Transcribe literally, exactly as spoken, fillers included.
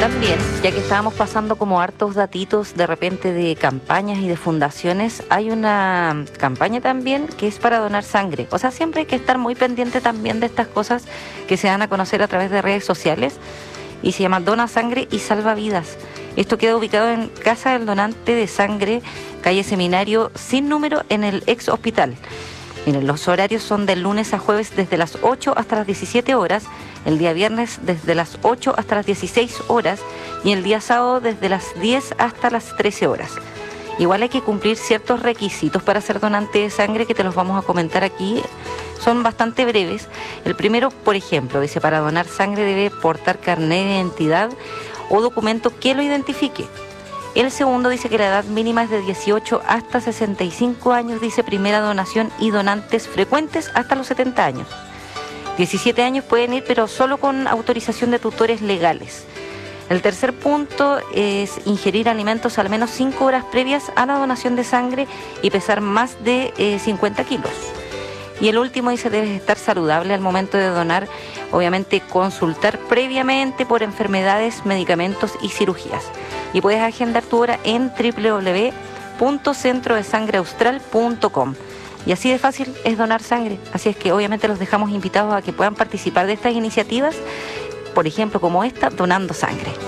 También, ya que estábamos pasando como hartos datitos de repente de campañas y de fundaciones, hay una campaña también que es para donar sangre. O sea, siempre hay que estar muy pendiente también de estas cosas que se dan a conocer a través de redes sociales y se llama Dona Sangre y Salva Vidas. Esto queda ubicado en Casa del Donante de Sangre, calle Seminario, sin número, en el ex hospital. Miren, los horarios son de lunes a jueves desde las ocho hasta las diecisiete horas, el día viernes desde las ocho hasta las dieciséis horas y el día sábado desde las diez hasta las trece horas. Igual hay que cumplir ciertos requisitos para ser donante de sangre que te los vamos a comentar aquí. Son bastante breves. El primero, por ejemplo, dice, para donar sangre debe portar carnet de identidad o documento que lo identifique. El segundo dice que la edad mínima es de dieciocho hasta sesenta y cinco años, dice primera donación y donantes frecuentes hasta los setenta años. diecisiete años pueden ir, pero solo con autorización de tutores legales. El tercer punto es ingerir alimentos al menos cinco horas previas a la donación de sangre y pesar más de eh, cincuenta kilos. Y el último dice, debes estar saludable al momento de donar, obviamente consultar previamente por enfermedades, medicamentos y cirugías. Y puedes agendar tu hora en doble u doble u doble u punto centro de sangre austral punto com. Y así de fácil es donar sangre. Así es que obviamente los dejamos invitados a que puedan participar de estas iniciativas, por ejemplo como esta, donando sangre.